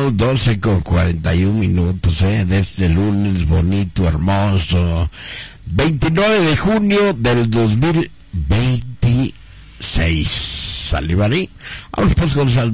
Bueno, 12:41, de este lunes bonito, hermoso, 29 de junio del 2026. ¿Sale, vale? Vamos pues con